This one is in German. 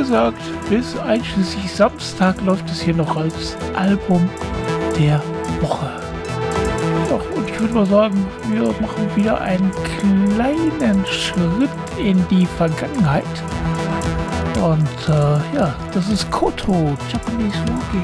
gesagt, bis einschließlich Samstag läuft es hier noch als Album der Woche. Ja, und ich würde mal sagen, wir machen wieder einen kleinen Schritt in die Vergangenheit. Und ja, das ist Koto, Japanese Walking.